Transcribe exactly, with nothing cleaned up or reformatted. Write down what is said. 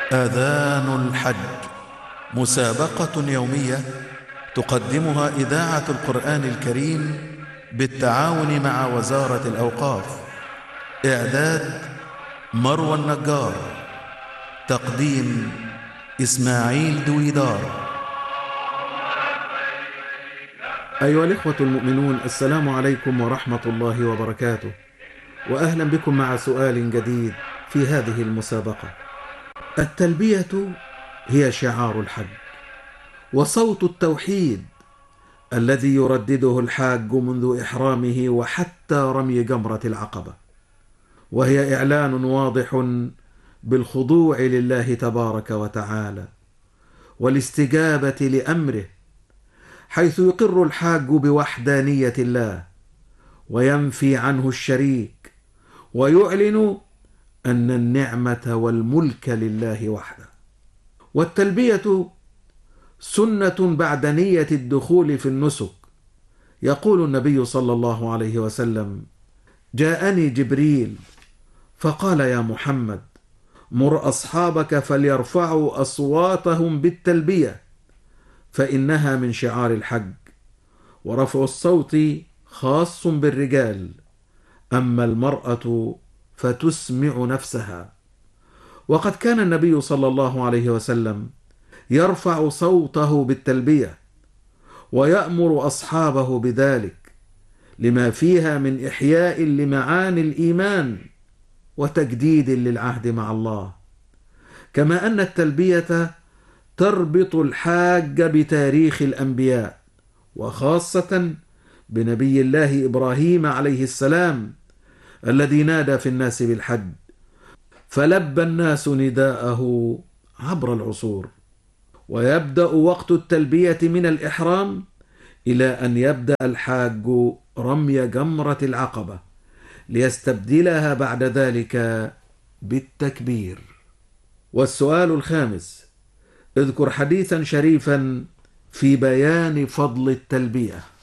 آذان الحج، مسابقة يومية تقدمها إذاعة القرآن الكريم بالتعاون مع وزارة الأوقاف. إعداد مروى النجار، تقديم إسماعيل دويدار. أيها الإخوة المؤمنون، السلام عليكم ورحمة الله وبركاته، وأهلا بكم مع سؤال جديد في هذه المسابقة. التلبية هي شعار الحج وصوت التوحيد الذي يردده الحاج منذ إحرامه وحتى رمي جمرة العقبة، وهي إعلان واضح بالخضوع لله تبارك وتعالى والاستجابة لأمره، حيث يقر الحاج بوحدانية الله وينفي عنه الشريك ويعلن أن النعمة والملك لله وحده. والتلبية سنة بعد نية الدخول في النسك. يقول النبي صلى الله عليه وسلم: جاءني جبريل فقال يا محمد مر أصحابك فليرفعوا أصواتهم بالتلبية فإنها من شعار الحج، ورفع الصوت خاص بالرجال، أما المرأة فتسمع نفسها. وقد كان النبي صلى الله عليه وسلم يرفع صوته بالتلبية ويأمر أصحابه بذلك، لما فيها من إحياء لمعاني الإيمان وتجديد للعهد مع الله، كما أن التلبية تربط الحاج بتاريخ الأنبياء، وخاصة بنبي الله إبراهيم عليه السلام الذي نادى في الناس بالحج، فلبى الناس نداءه عبر العصور. ويبدأ وقت التلبية من الإحرام إلى أن يبدأ الحاج رمي جمرة العقبة، ليستبدلها بعد ذلك بالتكبير. والسؤال الخامس: اذكر حديثا شريفا في بيان فضل التلبية.